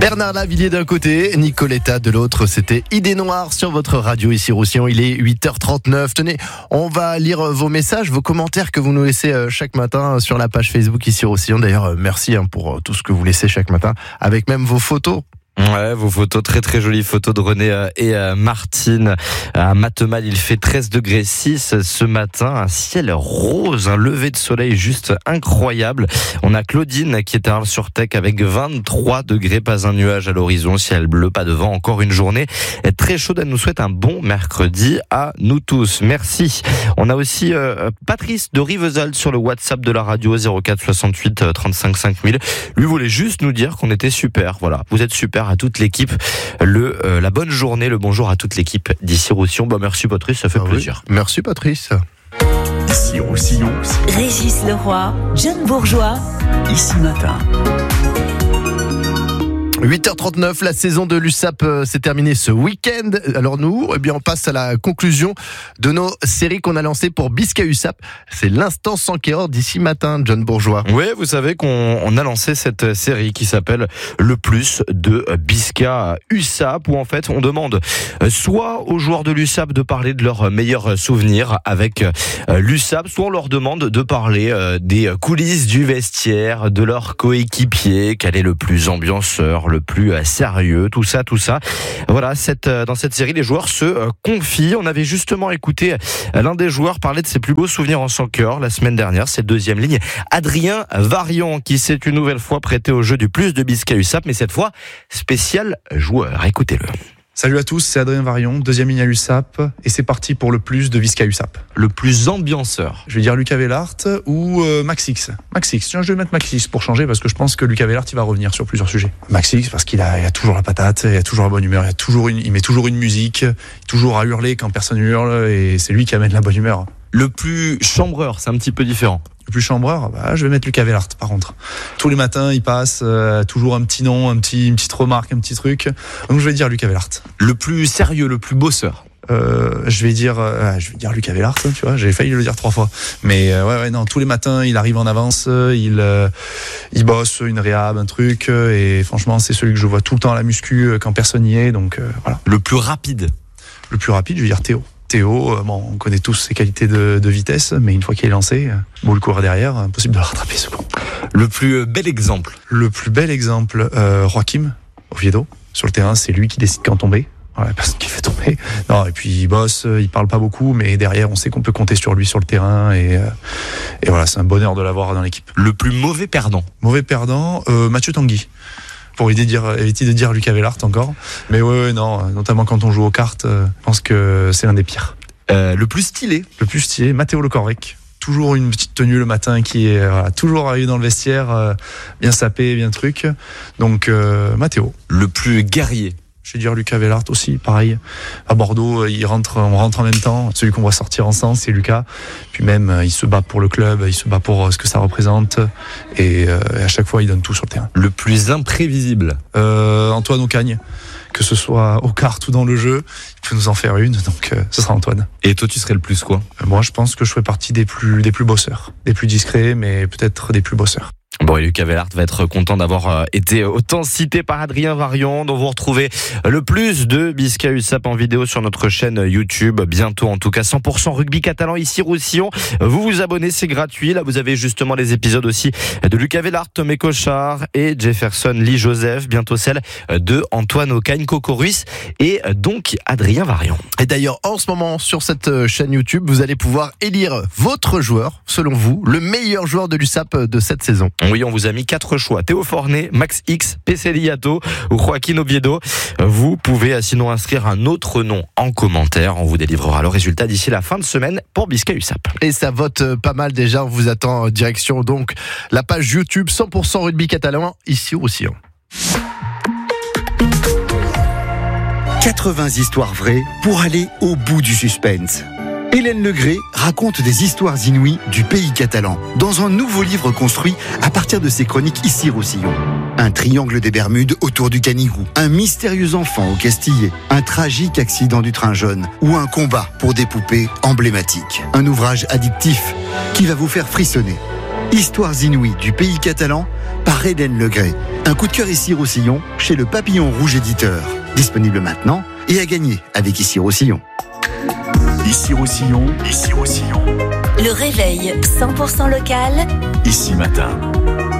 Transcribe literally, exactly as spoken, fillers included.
Bernard Lavilliers d'un côté, Nicoletta de l'autre, c'était Idée Noire sur votre radio ici Roussillon. Il est huit heures trente-neuf. Tenez, on va lire vos messages, vos commentaires que vous nous laissez chaque matin sur la page Facebook ici Roussillon. D'ailleurs, merci pour tout ce que vous laissez chaque matin, avec même vos photos. Ouais, vos photos, très très jolies photos de René et Martine. À Matemal, il fait treize degrés six ce matin, un ciel rose, un lever de soleil juste incroyable. On a Claudine qui est à Arles-sur-Tech avec vingt-trois degrés, pas un nuage à l'horizon, ciel bleu, pas de vent, encore une journée très chaude. Elle nous souhaite un bon mercredi à nous tous. Merci. On a aussi euh, Patrice de Rivesaltes sur le WhatsApp de la radio zéro quatre soixante-huit trente-cinq cinq mille. Lui voulait juste nous dire qu'on était super. Voilà, vous êtes super. À toute l'équipe, le euh, la bonne journée, le bonjour à toute l'équipe d'ici Roussillon. Bah merci Patrice, ça fait ah plaisir. Oui. Merci Patrice. Ici Roussillon. Régis Leroy, John Bourgeois. Ici Matin. huit heures trente-neuf, la saison de l'U S A P s'est terminée ce week-end. Alors nous, eh bien, on passe à la conclusion de nos séries qu'on a lancées pour Bisca U S A P. C'est l'instant sans Kéor d'ici matin, John Bourgeois. Oui, vous savez qu'on on a lancé cette série qui s'appelle Le Plus de Bisca U S A P, où en fait on demande soit aux joueurs de l'U S A P de parler de leurs meilleurs souvenirs avec l'U S A P, soit on leur demande de parler des coulisses du vestiaire, de leurs coéquipiers, quel est le plus ambianceur, le plus sérieux, tout ça, tout ça. Voilà, cette, dans cette série, les joueurs se confient. On avait justement écouté l'un des joueurs parler de ses plus beaux souvenirs en sans cœur la semaine dernière, cette deuxième ligne, Adrien Varion, qui s'est une nouvelle fois prêté au jeu du Plus de Bisca U S A P, mais cette fois, spécial joueur. Écoutez-le. Salut à tous, c'est Adrien Varion, deuxième ligne à l'U S A P, et c'est parti pour le plus de Bisca U S A P. Le plus ambianceur. Je vais dire Lucas Vellart ou euh, Max X. Max X, tiens, je vais mettre Max X pour changer, parce que je pense que Lucas Vellart, il va revenir sur plusieurs sujets. Max X, parce qu'il a, il a toujours la patate, il a toujours la bonne humeur, il, a toujours une, il met toujours une musique, toujours à hurler quand personne hurle, et c'est lui qui amène la bonne humeur. Le plus chambreur, c'est un petit peu différent. Le plus chambreur, bah, je vais mettre Lucas Vellart par contre. Tous les matins, il passe euh, toujours un petit nom, un petit, une petite remarque, un petit truc. Donc je vais dire Lucas Vellart. Le plus sérieux, le plus bosseur. Euh, je vais dire, euh, je vais dire Lucas Vellart, tu vois. J'ai failli le dire trois fois, mais euh, ouais, ouais, non. Tous les matins, il arrive en avance, il, euh, il bosse une réhab, un truc, et franchement, c'est celui que je vois tout le temps à la muscu quand personne n'y est. Donc euh, voilà. Le plus rapide. Le plus rapide, je vais dire Théo. Théo, bon, on connaît tous ses qualités de, de vitesse, mais une fois qu'il est lancé, bon, le courir derrière, impossible de le rattraper ce con. Le plus bel exemple. Le plus bel exemple, euh, Joachim Oviedo. Sur le terrain, c'est lui qui décide quand tomber. Voilà, la personne qui fait tomber. Non, et puis il bosse, il parle pas beaucoup, mais derrière, on sait qu'on peut compter sur lui sur le terrain. Et, euh, et voilà, c'est un bonheur de l'avoir dans l'équipe. Le plus mauvais perdant. Mauvais perdant, euh, Mathieu Tanguy. Pour éviter de dire, éviter de dire Lucas Vellart encore. Mais ouais, ouais, non, notamment quand on joue aux cartes, euh, je pense que c'est l'un des pires. Euh, le plus stylé. Le plus stylé, Matteo Lecorrec. Toujours une petite tenue le matin qui est voilà, toujours arrivé dans le vestiaire, euh, bien sapé, bien truc. Donc, euh, Matteo. Le plus guerrier. Je vais dire Lucas Vellart aussi, pareil. À Bordeaux, il rentre, on rentre en même temps. Celui qu'on va sortir ensemble, c'est Lucas. Puis même, il se bat pour le club, il se bat pour ce que ça représente. Et, euh, et à chaque fois, il donne tout sur le terrain. Le plus imprévisible. Euh, Antoine Ocagne. Que ce soit aux cartes ou dans le jeu, il peut nous en faire une, donc euh, ce sera Antoine. Et toi, tu serais le plus quoi ? euh, Moi, je pense que je ferais partie des plus, des plus bosseurs. Des plus discrets, mais peut-être des plus bosseurs. Bon, et Lucas Vellart va être content d'avoir été autant cité par Adrien Varion, dont vous retrouvez le plus de Bisca U S A P en vidéo sur notre chaîne YouTube. Bientôt, en tout cas, cent pour cent rugby catalan ici Roussillon. Vous vous abonnez, c'est gratuit. Là, vous avez justement les épisodes aussi de Lucas Vellart, Tomé Cochard et Jefferson Lee Joseph. Bientôt celle de Antoine Ocagne, Coco Ruiz et donc Adrien Varion. Et d'ailleurs, en ce moment, sur cette chaîne YouTube, vous allez pouvoir élire votre joueur, selon vous, le meilleur joueur de l'U S A P de cette saison. Oui, on vous a mis quatre choix. Théo Fornet, Max X, P C Liato ou Joaquin Oviedo. Vous pouvez sinon inscrire un autre nom en commentaire. On vous délivrera le résultat d'ici la fin de semaine pour Bisca U S A P. Et ça vote pas mal déjà. On vous attend direction donc la page YouTube cent pour cent rugby catalan ici au Roussillon. quatre-vingts histoires vraies pour aller au bout du suspense. Hélène Legré raconte des histoires inouïes du pays catalan dans un nouveau livre construit à partir de ses chroniques ici Roussillon. Un triangle des Bermudes autour du Canigou, un mystérieux enfant au Castillet, un tragique accident du train jaune ou un combat pour des poupées emblématiques. Un ouvrage addictif qui va vous faire frissonner. Histoires inouïes du pays catalan par Hélène Legré. Un coup de cœur Ici Roussillon chez le Papillon Rouge éditeur. Disponible maintenant et à gagner avec Ici Roussillon. Ici Roussillon, Ici Roussillon. Le réveil cent pour cent local. Ici Matin.